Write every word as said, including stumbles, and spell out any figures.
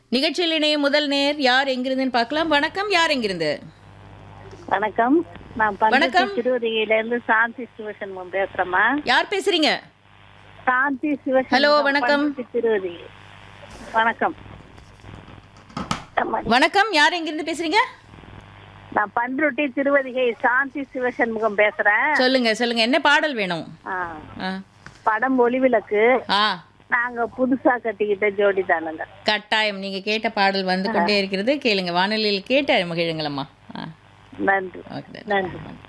நிகழ்ச்சியில் இணைய முதல் நேர் யார் எங்கிருந்துன்னு பார்க்கலாம். வணக்கம், யார் எங்கிருந்து? வணக்கம், நான் வணக்கம். பண்ருட்டி திருவதிகையில இருந்து சாந்தி சிவசண்முகம் பேசுறேம்மா. யார் பேசுறீங்க? சாந்தி சிவசண்முகம். ஹலோ, வணக்கம். பண்ருட்டி திருவதிகை. வணக்கம். வணக்கம், யார் எங்கிருந்து பேசுறீங்க? நான் பண்ருட்டி திருவதிகை சாந்தி சிவசண்முகம் பேசுறேன். சொல்லுங்க சொல்லுங்க, என்ன பாடல் வேணும்? ஆ, ஆ. படம் ஒளிவிளக்கு. ஆ, நாங்க புதுசா கட்டிக்கிட்ட ஜோடி தானுங்க. கட்டாயம். நீங்க கேட்ட பாடல் வந்து கொண்டே இருக்கிறது, கேளுங்க. வானொலியில் கேட்ட மகிழுங்களம்மா. ஆ, நன்றி ஓகே. நன்றி.